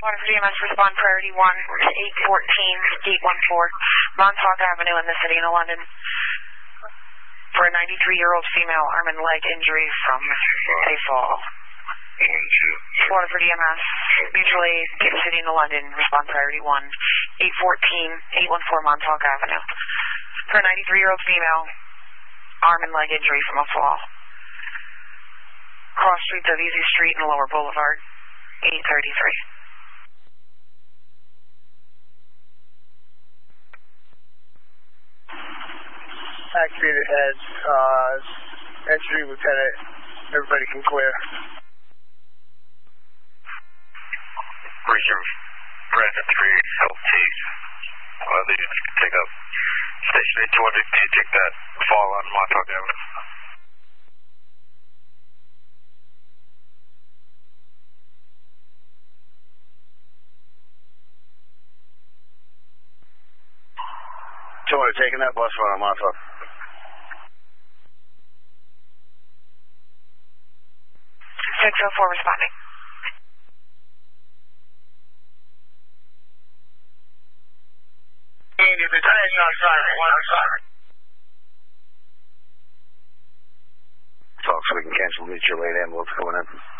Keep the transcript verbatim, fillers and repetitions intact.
Waterford E M S respond priority one to eight fourteen, eight one four, Montauk Avenue in the city of London for a ninety-three-year-old female arm and leg injury from a fall. Waterford E M S, mutual aid, Cape City in London, respond priority one, eight fourteen, eight one four, Montauk Avenue for a ninety-three-year-old female arm and leg injury from a fall. Cross streets of Easy Street and Lower Boulevard, eight thirty-three. Activated heads, uh, entry lieutenant, everybody can clear. Reserve, Brandon three, L T, uh, the units can take up station eight two hundred, can you take that fall on Montauk Avenue? two hundred taking that bus run on Montauk. six oh four responding. Andy, the tire's not siren, one siren. Talk so we can cancel mutual aid ambulance coming in.